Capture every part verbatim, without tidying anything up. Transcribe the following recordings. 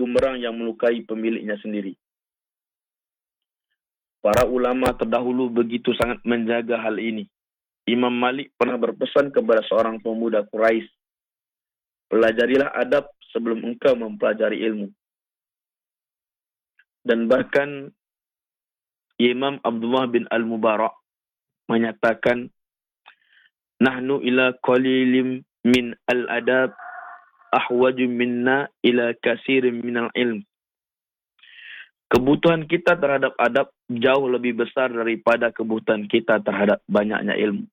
bumerang yang melukai pemiliknya sendiri. Para ulama terdahulu begitu sangat menjaga hal ini. Imam Malik pernah berpesan kepada seorang pemuda Quraisy, pelajarilah adab sebelum engkau mempelajari ilmu. Dan bahkan Imam Abdullah bin Al-Mubarak menyatakan, nahnu ila qalilim min al-adab ahwaju minna ila kasirin minal ilm. Kebutuhan kita terhadap adab jauh lebih besar daripada kebutuhan kita terhadap banyaknya ilmu.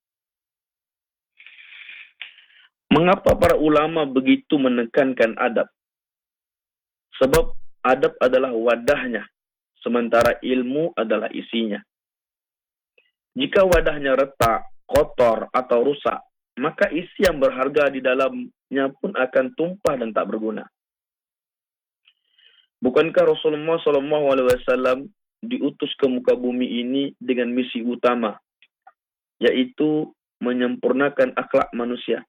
Mengapa para ulama begitu menekankan adab? Sebab adab adalah wadahnya, sementara ilmu adalah isinya. Jika wadahnya retak, kotor, atau rusak, maka isi yang berharga di dalamnya pun akan tumpah dan tak berguna. Bukankah Rasulullah shallallahu alaihi wasallam diutus ke muka bumi ini dengan misi utama, yaitu menyempurnakan akhlak manusia?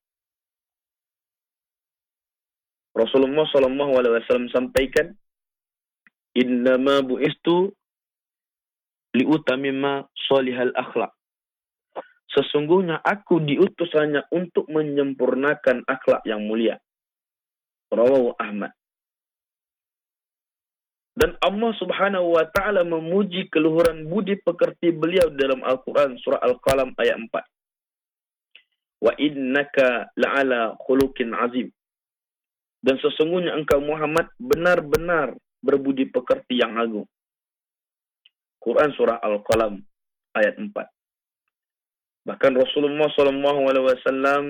Rasulullah shallallahu alaihi wasallam sampaikan, innama bu'istu liutamima sholihal akhlak. Sesungguhnya aku diutus hanya untuk menyempurnakan akhlak yang mulia. Rawahu Ahmad. Dan Allah subhanahu wa ta'ala memuji keluhuran budi pekerti beliau dalam Al-Quran surah Al-Qalam ayat empat. Wa innaka la'ala khuluqin azim. Dan sesungguhnya engkau Muhammad benar-benar berbudi pekerti yang agung. Quran surah Al-Qalam ayat empat. Bahkan Rasulullah shallallahu alaihi wasallam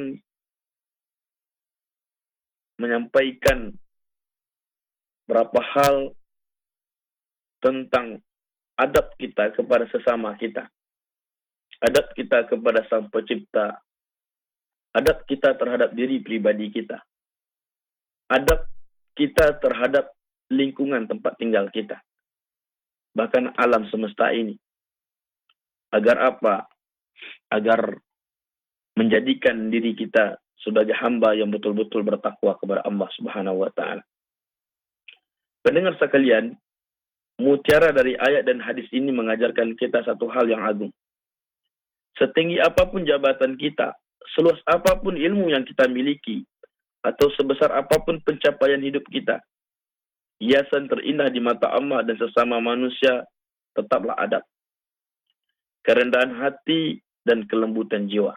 menyampaikan berapa hal tentang adab kita kepada sesama kita. Adab kita kepada Sang Pencipta. Adab kita terhadap diri pribadi kita. Adab kita terhadap lingkungan tempat tinggal kita. Bahkan alam semesta ini. Agar apa? Agar menjadikan diri kita sebagai hamba yang betul-betul bertakwa kepada Allah Subhanahu wa taala. Pendengar sekalian, mutiara dari ayat dan hadis ini mengajarkan kita satu hal yang agung. Setinggi apapun jabatan kita, seluas apapun ilmu yang kita miliki, atau sebesar apapun pencapaian hidup kita, hiasan terindah di mata Allah dan sesama manusia tetaplah adab, kerendahan hati, dan kelembutan jiwa.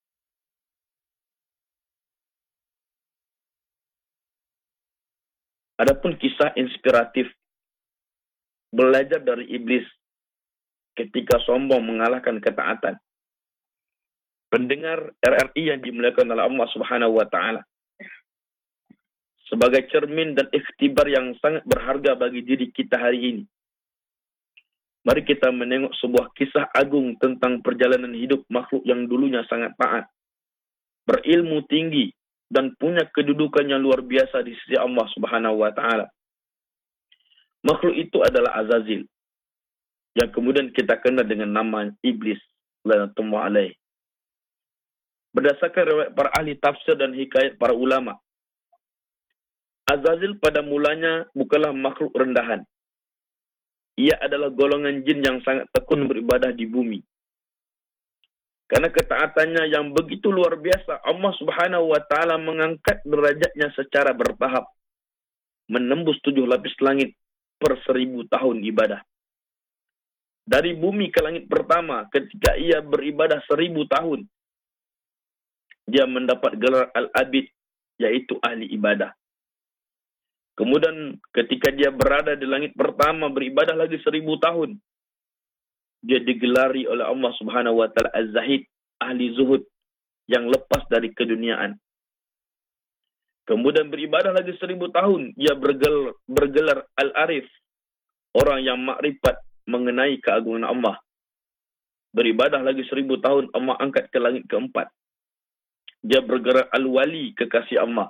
Adapun kisah inspiratif belajar dari iblis ketika sombong mengalahkan ketaatan. Pendengar R R I yang dimuliakan oleh Allah Subhanahu wa taala, sebagai cermin dan ikhtibar yang sangat berharga bagi diri kita hari ini, mari kita menengok sebuah kisah agung tentang perjalanan hidup makhluk yang dulunya sangat taat, berilmu tinggi, dan punya kedudukan yang luar biasa di sisi Allah Subhanahu wa taala. Makhluk itu adalah Azazil, yang kemudian kita kenal dengan nama iblis, laknatullah alaih. Berdasarkan riwayat para ahli tafsir dan hikayat para ulama, Azazil pada mulanya bukanlah makhluk rendahan. Ia adalah golongan jin yang sangat tekun beribadah di bumi. Karena ketaatannya yang begitu luar biasa, Allah Subhanahu wa taala mengangkat derajatnya secara bertahap, menembus tujuh lapis langit per seribu tahun ibadah. Dari bumi ke langit pertama, ketika ia beribadah seribu tahun, dia mendapat gelar Al-Abid, yaitu ahli ibadah. Kemudian ketika dia berada di langit pertama, beribadah lagi seribu tahun, dia digelari oleh Allah Subhanahu wa taala Az-Zahid, ahli zuhud, yang lepas dari keduniaan. Kemudian beribadah lagi seribu tahun, dia bergelar, bergelar Al-Arif, orang yang makrifat mengenai keagungan Allah. Beribadah lagi seribu tahun, Allah angkat ke langit keempat. Dia bergelar Al-Wali, kekasih Allah.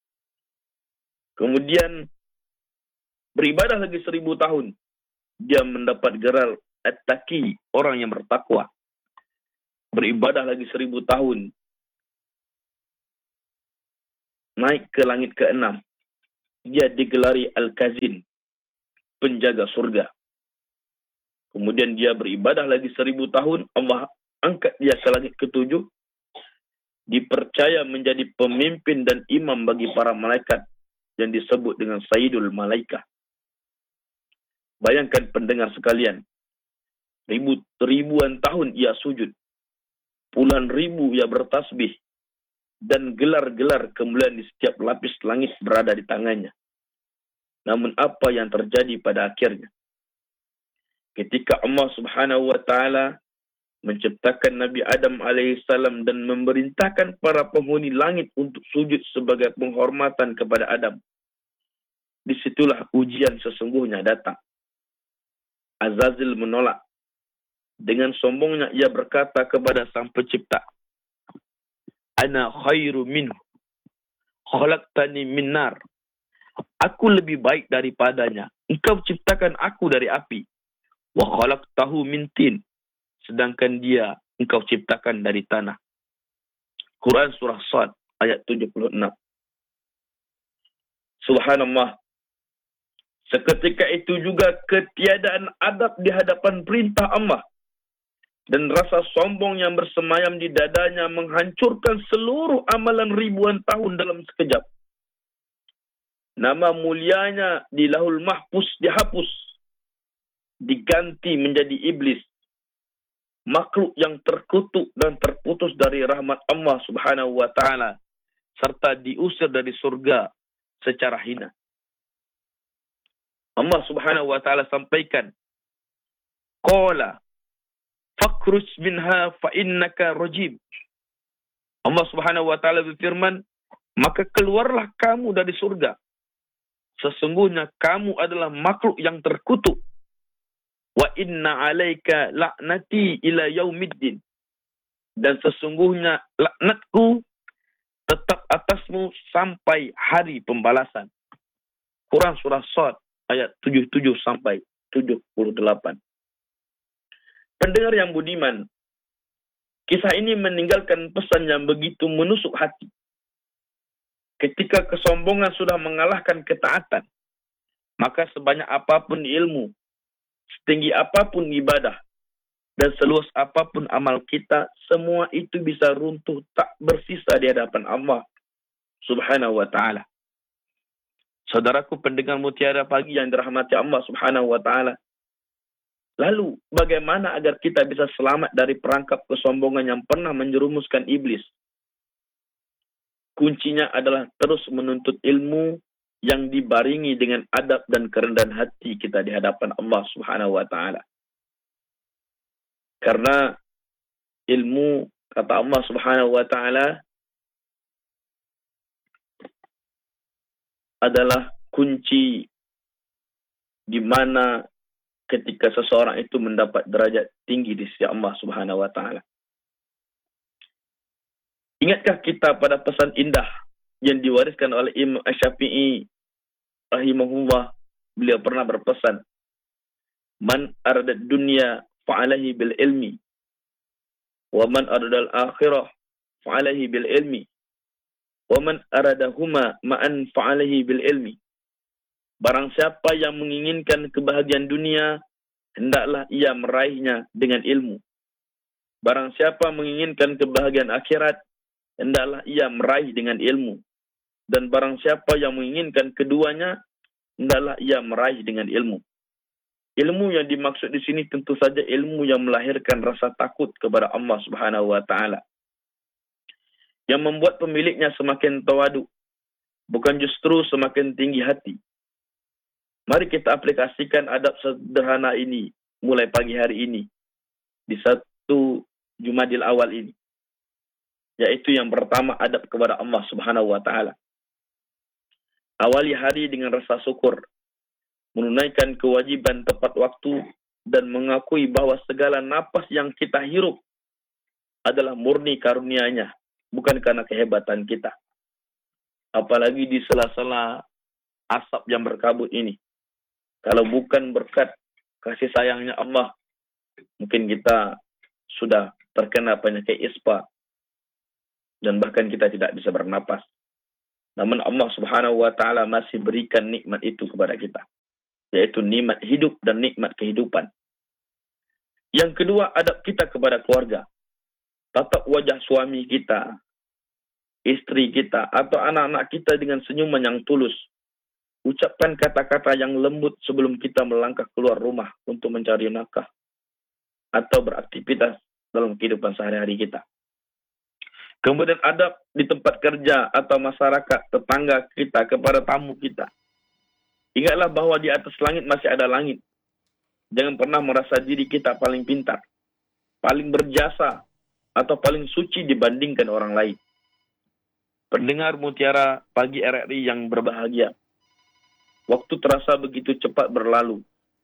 Kemudian beribadah lagi seribu tahun, dia mendapat gelar At-Taqi, orang yang bertakwa. Beribadah lagi seribu tahun, naik ke langit keenam. dia digelari Al-Kazin, penjaga surga. Kemudian dia beribadah lagi seribu tahun, Allah angkat dia ke langit ketujuh, dipercaya menjadi pemimpin dan imam bagi para malaikat yang disebut dengan Sayyidul Malaikah. Bayangkan pendengar sekalian, ribu, ribuan tahun ia sujud, puluhan ribu ia bertasbih, dan gelar-gelar kemuliaan di setiap lapis langit berada di tangannya. Namun apa yang terjadi pada akhirnya? Ketika Allah Subhanahu wa taala menciptakan Nabi Adam alaihissalam dan memerintahkan para penghuni langit untuk sujud sebagai penghormatan kepada Adam, disitulah ujian sesungguhnya datang. Azazil menolak. Dengan sombongnya ia berkata kepada Sang Pencipta, "Ana khairu minhu, khalaqtani min nar." Aku lebih baik daripadanya. Engkau ciptakan aku dari api. Wa khalaqtahu min tin. Sedangkan dia engkau ciptakan dari tanah. Quran surah Shad ayat tujuh puluh enam. Subhanallah. Seketika itu juga ketiadaan adab di hadapan perintah Allah dan rasa sombong yang bersemayam di dadanya menghancurkan seluruh amalan ribuan tahun dalam sekejap. Nama mulianya di Lahul Mahfuz dihapus, diganti menjadi iblis, makhluk yang terkutuk dan terputus dari rahmat Allah Subhanahu wa taala, serta diusir dari surga secara hina. Allah Subhanahu wa taala sampaikan, "Qala fakhruj minha fa innaka rajim." Allah Subhanahu wa taala berfirman, "Maka keluarlah kamu dari surga. Sesungguhnya kamu adalah makhluk yang terkutuk. Wa inna 'alaika la'nati ila yaumiddin." Dan sesungguhnya laknatku tetap atasmu sampai hari pembalasan. Quran surah Shad ayat tujuh puluh tujuh sampai tujuh puluh delapan. Pendengar yang budiman, kisah ini meninggalkan pesan yang begitu menusuk hati. Ketika kesombongan sudah mengalahkan ketaatan, maka sebanyak apapun ilmu, setinggi apapun ibadah, dan seluas apapun amal kita, semua itu bisa runtuh tak bersisa di hadapan Allah Subhanahu wa ta'ala. Saudaraku pendengar Mutiara Pagi yang dirahmati Allah Subhanahu wa taala. Lalu bagaimana agar kita bisa selamat dari perangkap kesombongan yang pernah menjerumuskan iblis? Kuncinya adalah terus menuntut ilmu yang dibaringi dengan adab dan kerendahan hati kita di hadapan Allah Subhanahu wa taala. Karena ilmu, kata Allah Subhanahu wa taala, adalah kunci di mana ketika seseorang itu mendapat derajat tinggi di sisi Allah Subhanahu wa taala. Ingatkah kita pada pesan indah yang diwariskan oleh Imam Asy-Syafi'i rahimahullah? Beliau pernah berpesan, "Man arada dunya fa'alaihi bil ilmi, wa man arada al-akhirah fa'alaihi bil ilmi, wa man aradahuma ma'an fa'alaihi bil ilmi." Barang siapa yang menginginkan kebahagiaan dunia, hendaklah ia meraihnya dengan ilmu. Barang siapa menginginkan kebahagiaan akhirat, hendaklah ia meraih dengan ilmu. Dan barang siapa yang menginginkan keduanya, hendaklah ia meraih dengan ilmu. Ilmu yang dimaksud di sini tentu saja ilmu yang melahirkan rasa takut kepada Allah Subhanahu wa taala, yang membuat pemiliknya semakin tawadu, bukan justru semakin tinggi hati. Mari kita aplikasikan adab sederhana ini mulai pagi hari ini, di satu Jumadil Awal ini. Yaitu yang pertama, adab kepada Allah Subhanahu wa taala. Awali hari dengan rasa syukur, menunaikan kewajiban tepat waktu, dan mengakui bahwa segala napas yang kita hirup adalah murni karunia-Nya, bukan karena kehebatan kita. Apalagi di sela-sela asap yang berkabut ini. Kalau bukan berkat kasih sayangnya Allah, mungkin kita sudah terkena penyakit ispa dan bahkan kita tidak bisa bernapas. namun Allah Subhanahu wa taala masih berikan nikmat itu kepada kita, yaitu nikmat hidup dan nikmat kehidupan. Yang kedua, adab kita kepada keluarga. Tatap wajah suami kita, istri kita, atau anak-anak kita dengan senyuman yang tulus. Ucapkan kata-kata yang lembut sebelum kita melangkah keluar rumah untuk mencari nafkah atau beraktivitas dalam kehidupan sehari-hari kita. Kemudian adab di tempat kerja atau masyarakat, tetangga kita, kepada tamu kita. Ingatlah bahwa di atas langit masih ada langit. Jangan pernah merasa diri kita paling pintar, paling berjasa, atau paling suci dibandingkan orang lain. Pendengar Mutiara Pagi R R I yang berbahagia, waktu terasa begitu cepat berlalu.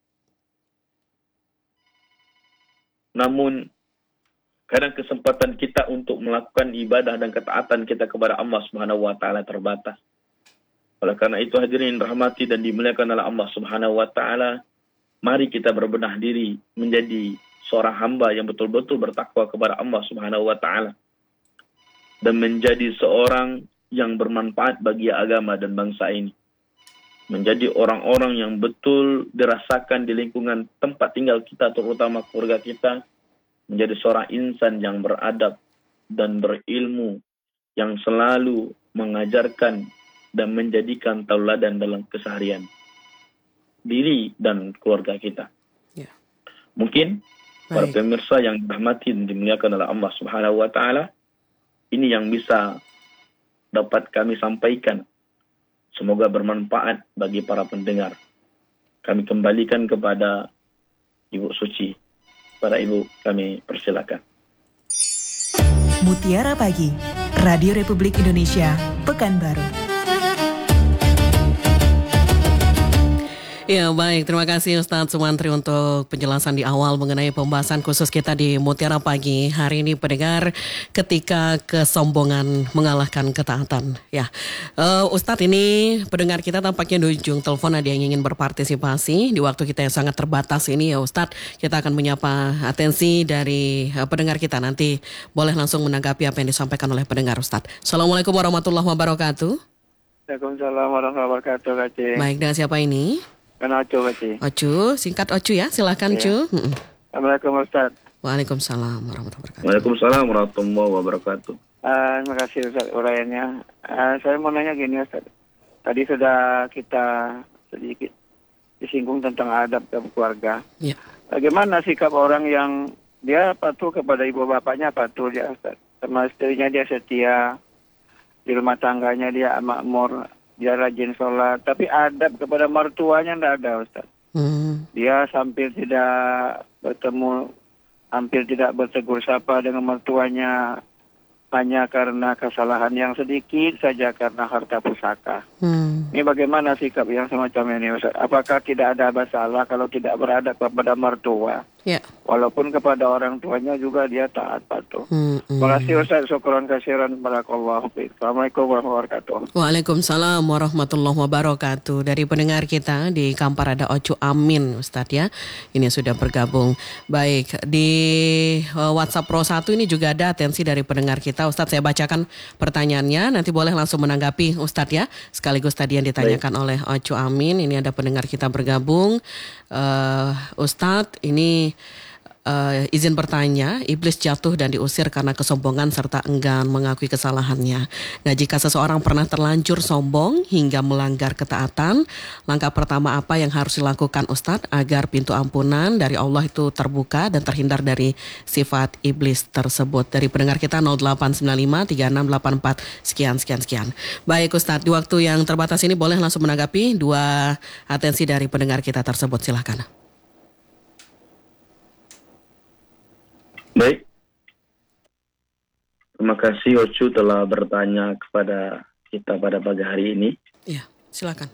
Namun, kadang kesempatan kita untuk melakukan ibadah dan ketaatan kita kepada Allah Subhanahu wa taala terbatas. Oleh karena itu, hadirin rahmati dan dimuliakan oleh Allah Subhanahu wa taala, mari kita berbenah diri menjadi seorang hamba yang betul-betul bertakwa kepada Allah Subhanahu wa taala dan menjadi seorang yang bermanfaat bagi agama dan bangsa ini. Menjadi orang-orang yang betul dirasakan di lingkungan tempat tinggal kita, terutama keluarga kita, menjadi seorang insan yang beradab dan berilmu, yang selalu mengajarkan dan menjadikan tauladan dalam keseharian diri dan keluarga kita. Ya. Mungkin para pemirsa yang dirahmati dan dimuliakan oleh Allah Subhanahu wa taala, ini yang bisa dapat kami sampaikan. Semoga bermanfaat bagi para pendengar. Kami kembalikan kepada Ibu Suci. Para ibu, kami persilakan. Mutiara Pagi, Radio Republik Indonesia, Pekanbaru. Ya, baik, terima kasih Ustadz Sumantri untuk penjelasan di awal mengenai pembahasan khusus kita di Mutiara Pagi hari ini, pendengar, ketika kesombongan mengalahkan ketaatan. Ya, uh, Ustadz, ini pendengar kita tampaknya di ujung telepon ada yang ingin berpartisipasi. Di waktu kita yang sangat terbatas ini ya Ustadz, kita akan menyapa atensi dari uh, pendengar kita. Nanti boleh langsung menanggapi apa yang disampaikan oleh pendengar Ustadz. Assalamualaikum warahmatullahi wabarakatuh. Waalaikumsalam warahmatullahi wabarakatuh, Kak C. Baik, dengan siapa ini? Kan Ocu, Kak C. Ocu, singkat Ocu ya, silakan ya. Cu. Assalamualaikum Ustaz. Waalaikumsalam warahmatullahi wabarakatuh. Waalaikumsalam warahmatullahi wabarakatuh. Uh, terima kasih Ustaz uraiannya. Uh, saya mau nanya gini Ustaz. Tadi sudah kita sedikit disinggung tentang adab dalam keluarga. Ya. Bagaimana sikap orang yang dia patuh kepada ibu bapaknya, patuh dia Ustaz. Sama istrinya dia setia, di rumah tangganya dia makmur, dia rajin sholat, tapi adab kepada mertuanya tidak ada Ustaz. Hmm. Dia hampir tidak bertemu, hampir tidak bertegur sapa dengan mertuanya, hanya karena kesalahan yang sedikit saja, karena harta pusaka. Hmm. Ini bagaimana sikap yang semacam ini Ustaz? Apakah tidak ada masalah kalau tidak beradab kepada mertua? Ya. Walaupun kepada orang tuanya juga dia taat patuh. Hmm, hmm. Terima kasih Ustaz, syukran kasiran, barakallahu fiik. Assalamualaikum warahmatullahi wabarakatuh. Waalaikumsalam warahmatullahi wabarakatuh. Dari pendengar kita di Kampar ada Ocu Amin Ustaz ya. Ini sudah bergabung. Baik, di uh, WhatsApp Pro satu ini juga ada atensi dari pendengar kita. Ustaz, saya bacakan pertanyaannya, nanti boleh langsung menanggapi Ustaz ya. Sekaligus tadi yang ditanyakan Baik. oleh Ocu Amin. Ini ada pendengar kita bergabung. Uh, Ustadz, ini uh, izin bertanya, iblis jatuh dan diusir karena kesombongan serta enggan mengakui kesalahannya. Nah, jika seseorang pernah terlanjur sombong hingga melanggar ketaatan, langkah pertama apa yang harus dilakukan Ustadz agar pintu ampunan dari Allah itu terbuka dan terhindar dari sifat iblis tersebut? Dari pendengar kita nol delapan sembilan lima tiga enam delapan empat sekian sekian sekian. Baik Ustadz, di waktu yang terbatas ini boleh langsung menanggapi dua atensi dari pendengar kita tersebut, silakan. Baik, terima kasih Ocu telah bertanya kepada kita pada pagi hari ini. Iya, silakan.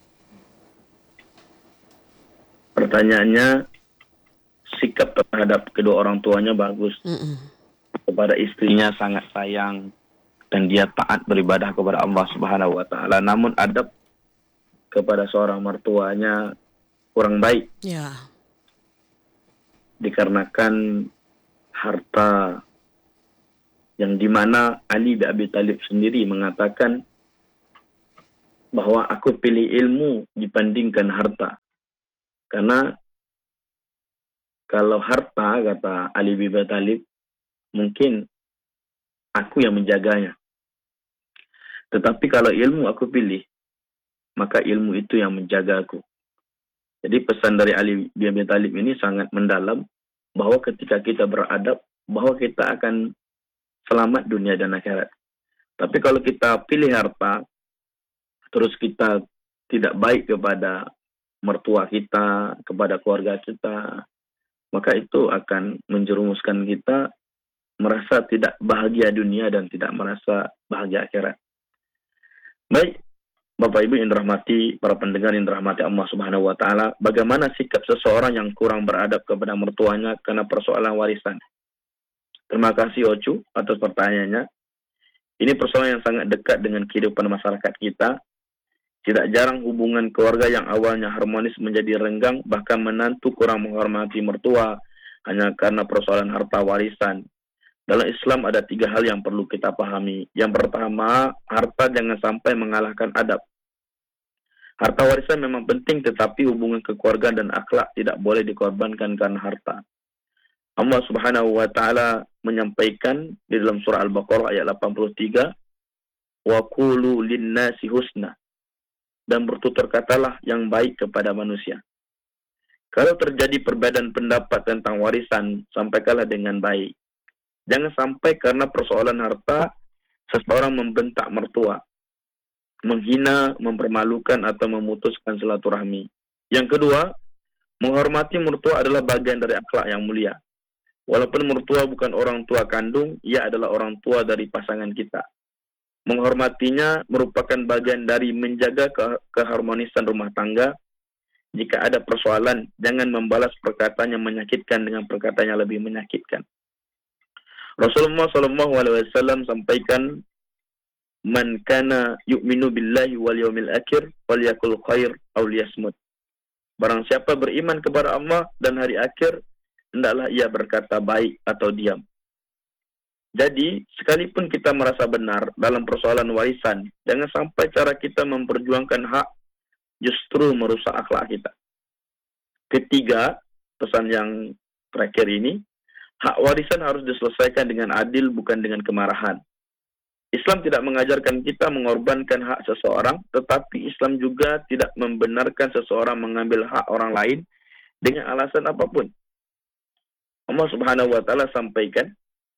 Pertanyaannya, sikap terhadap kedua orang tuanya bagus. Mm-mm. Kepada istrinya sangat sayang dan dia taat beribadah kepada Allah Subhanahu wa taala. Namun adab kepada seorang mertuanya kurang baik. Ya. Dikarenakan harta yang dimana Ali bin Abi Thalib sendiri mengatakan bahwa aku pilih ilmu dibandingkan harta. Karena kalau harta, kata Ali bin Abi Thalib, mungkin aku yang menjaganya. Tetapi kalau ilmu aku pilih, maka ilmu itu yang menjaga aku. Jadi pesan dari Ali bin Abi Thalib ini sangat mendalam, bahwa ketika kita beradab, bahwa kita akan selamat dunia dan akhirat. Tapi kalau kita pilih harta, terus kita tidak baik kepada mertua kita, kepada keluarga kita, maka itu akan menjerumuskan kita merasa tidak bahagia dunia dan tidak merasa bahagia akhirat. Baik, Bapak Ibu yang dirahmati, para pendengar yang dirahmati Allah Subhanahu wa taala, bagaimana sikap seseorang yang kurang beradab kepada mertuanya karena persoalan warisan? Terima kasih Ocu atas pertanyaannya. Ini persoalan yang sangat dekat dengan kehidupan masyarakat kita. Tidak jarang hubungan keluarga yang awalnya harmonis menjadi renggang, bahkan menantu kurang menghormati mertua hanya karena persoalan harta warisan. Dalam Islam ada tiga hal yang perlu kita pahami. Yang pertama, harta jangan sampai mengalahkan adab. Harta warisan memang penting, tetapi hubungan kekeluargaan dan akhlak tidak boleh dikorbankan karena harta. Allah Subhanahu wa taala menyampaikan di dalam surah Al-Baqarah ayat delapan puluh tiga, wa qulu lin-nasi husna, dan bertutur katalah yang baik kepada manusia. Kalau terjadi perbedaan pendapat tentang warisan, sampaikanlah dengan baik. Jangan sampai karena persoalan harta seseorang membentak mertua, menghina, mempermalukan atau memutuskan silaturahmi. Yang kedua, menghormati mertua adalah bagian dari akhlak yang mulia. Walaupun mertua bukan orang tua kandung, ia adalah orang tua dari pasangan kita. Menghormatinya merupakan bagian dari menjaga ke keharmonisan rumah tangga. Jika ada persoalan, jangan membalas perkataan yang menyakitkan dengan perkataan yang lebih menyakitkan. Rasulullah shallallahu alaihi wasallam sampaikan, man kana yu'minu billahi wal yawmil akhir falyakul khair aw liyasmut. Barang siapa beriman kepada Allah dan hari akhir, hendaklah ia berkata baik atau diam. Jadi, sekalipun kita merasa benar dalam persoalan warisan, jangan sampai cara kita memperjuangkan hak justru merusak akhlak kita. Ketiga, pesan yang terakhir ini, hak warisan harus diselesaikan dengan adil, bukan dengan kemarahan. Islam tidak mengajarkan kita mengorbankan hak seseorang, tetapi Islam juga tidak membenarkan seseorang mengambil hak orang lain dengan alasan apapun. Allah Subhanahu wa taala sampaikan,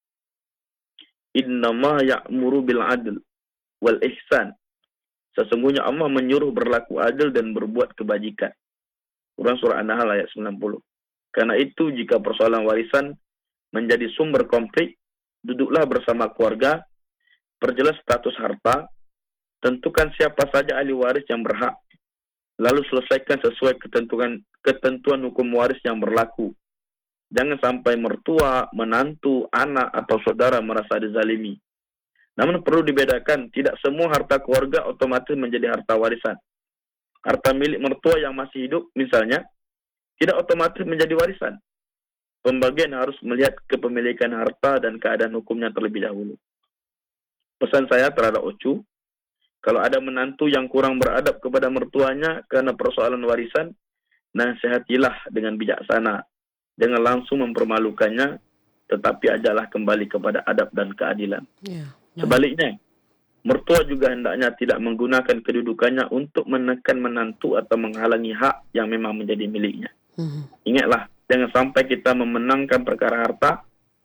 innama ya'muru bil adl wal ihsan. Sesungguhnya Allah menyuruh berlaku adil dan berbuat kebajikan. Quran surah An-Nahl ayat sembilan puluh. Karena itu jika persoalan warisan menjadi sumber konflik, duduklah bersama keluarga, perjelas status harta, tentukan siapa saja ahli waris yang berhak, lalu selesaikan sesuai ketentuan ketentuan hukum waris yang berlaku. Jangan sampai mertua, menantu, anak, atau saudara merasa dizalimi. Namun perlu dibedakan, tidak semua harta keluarga otomatis menjadi harta warisan. Harta milik mertua yang masih hidup, misalnya, tidak otomatis menjadi warisan. Pembagian harus melihat kepemilikan harta dan keadaan hukumnya terlebih dahulu. Pesan saya terhadap Ocu, kalau ada menantu yang kurang beradab kepada mertuanya karena persoalan warisan, nasihatilah dengan bijaksana. Jangan langsung mempermalukannya, tetapi ajalah kembali kepada adab dan keadilan. Ya, ya. Sebaliknya, mertua juga hendaknya tidak menggunakan kedudukannya untuk menekan menantu atau menghalangi hak yang memang menjadi miliknya. Hmm. Ingatlah, jangan sampai kita memenangkan perkara harta,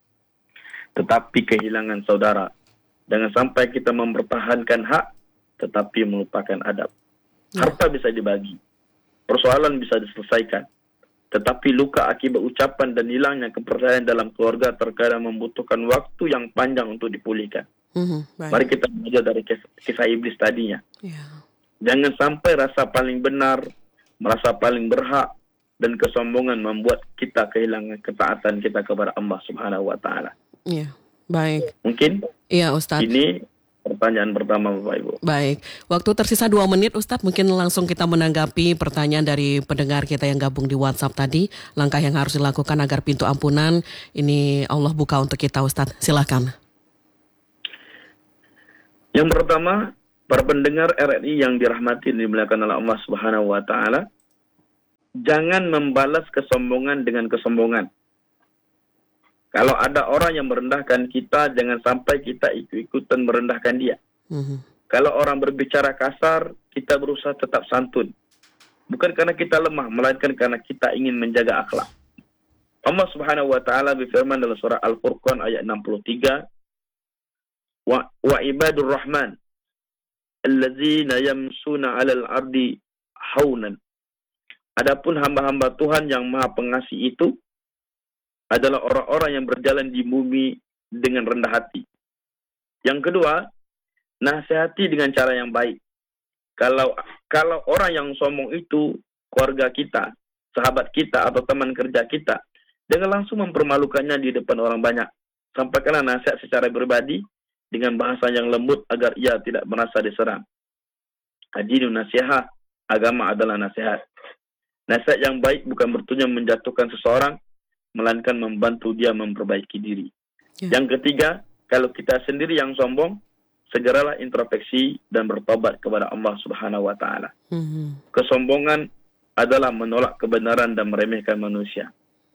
tetapi kehilangan saudara. Jangan sampai kita mempertahankan hak, tetapi melupakan adab. Ya. Harta bisa dibagi, persoalan bisa diselesaikan. Tetapi luka akibat ucapan dan hilangnya kepercayaan dalam keluarga terkadang membutuhkan waktu yang panjang untuk dipulihkan. Mm-hmm, Mari kita belajar dari kisah, kisah iblis tadinya. Yeah. Jangan sampai rasa paling benar, merasa paling berhak, dan kesombongan membuat kita kehilangan ketaatan kita kepada Allah Subhanahu wa taala. Iya, yeah. Baik. Mungkin Iya, Ustaz. Ini pertanyaan pertama Bapak Ibu. Baik, waktu tersisa dua menit Ustadz, mungkin langsung kita menanggapi pertanyaan dari pendengar kita yang gabung di WhatsApp tadi. Langkah yang harus dilakukan agar pintu ampunan ini Allah buka untuk kita Ustadz, silakan. Yang pertama, Para pendengar R R I yang dirahmati dan dimuliakan oleh Allah Subhanahu wa taala, jangan membalas kesombongan dengan kesombongan. Kalau ada orang yang merendahkan kita, jangan sampai kita ikut-ikutan merendahkan dia. Mm-hmm. Kalau orang berbicara kasar, kita berusaha tetap santun. Bukan karena kita lemah, melainkan karena kita ingin menjaga akhlak. Allah Subhanahu wa taala berfirman dalam surah Al-Furqan ayat enam puluh tiga, wa, wa ibadur rahman allazina yamsuna 'alal ardi haunan. Adapun hamba-hamba Tuhan yang Maha Pengasih itu adalah orang-orang yang berjalan di bumi dengan rendah hati. Yang kedua, nasihati dengan cara yang baik. Kalau kalau orang yang sombong itu keluarga kita, sahabat kita atau teman kerja kita, jangan langsung mempermalukannya di depan orang banyak. Sampaikanlah nasihat secara pribadi dengan bahasa yang lembut agar ia tidak merasa diserang. Adinu nasihat, agama adalah nasihat. Nasihat yang baik bukan bertujuan menjatuhkan seseorang, melainkan membantu dia memperbaiki diri. Ya. Yang ketiga, kalau kita sendiri yang sombong, segeralah introspeksi dan bertobat kepada Allah Subhanahu wa taala. Mm-hmm. Kesombongan adalah menolak kebenaran dan meremehkan manusia.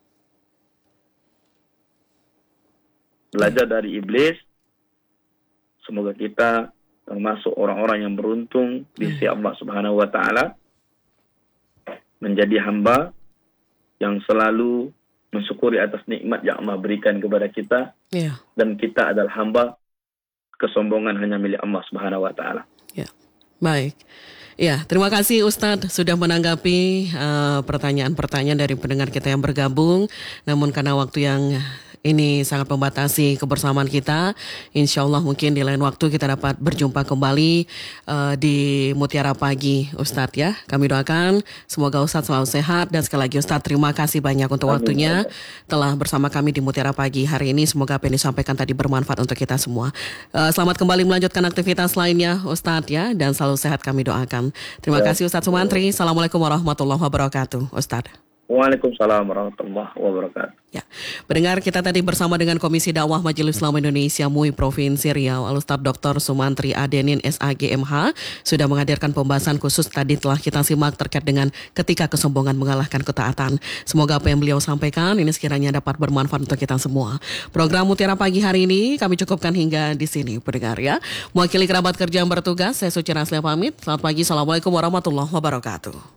Belajar dari iblis. Semoga kita termasuk orang-orang yang beruntung di sisi Allah Subhanahu wa taala, menjadi hamba yang selalu mensyukuri atas nikmat yang Allah berikan kepada kita. Yeah. Dan kita adalah hamba, kesombongan hanya milik Allah Subhanahu wa taala. Ya. Baik. Ya, terima kasih Ustadz sudah menanggapi uh, pertanyaan-pertanyaan dari pendengar kita yang bergabung. Namun karena waktu yang ini sangat membatasi kebersamaan kita, insya Allah mungkin di lain waktu kita dapat berjumpa kembali uh, di Mutiara Pagi Ustadz ya. Kami doakan semoga Ustadz selalu sehat, dan sekali lagi Ustadz terima kasih banyak untuk waktunya telah bersama kami di Mutiara Pagi hari ini. Semoga apa yang disampaikan tadi bermanfaat untuk kita semua. Uh, selamat kembali melanjutkan aktivitas lainnya Ustadz ya, dan selalu sehat kami doakan. Terima ya. kasih Ustadz Sumantri. Assalamualaikum warahmatullahi wabarakatuh Ustadz. Waalaikumsalam warahmatullahi wabarakatuh. Ya, pendengar kita tadi bersama dengan Komisi Dakwah Majelis Ulama Indonesia M U I Provinsi Riau, Al-Ustadz Doktor Sumantri Adenin S A G M H sudah menghadirkan pembahasan khusus tadi telah kita simak terkait dengan ketika kesombongan mengalahkan ketaatan. Semoga apa yang beliau sampaikan ini sekiranya dapat bermanfaat untuk kita semua. Program Mutiara Pagi hari ini kami cukupkan hingga di sini pendengar ya. Mewakili kerabat kerja yang bertugas, saya Suci Raslia pamit. Selamat pagi, Assalamualaikum warahmatullahi wabarakatuh.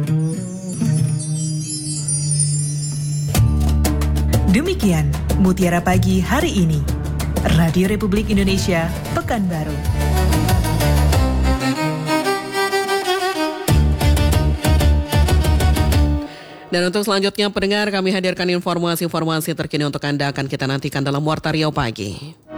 Demikian Mutiara Pagi hari ini. Radio Republik Indonesia, Pekanbaru. Dan untuk selanjutnya pendengar, kami hadirkan informasi-informasi terkini untuk Anda akan kita nantikan dalam Warta Riau Pagi.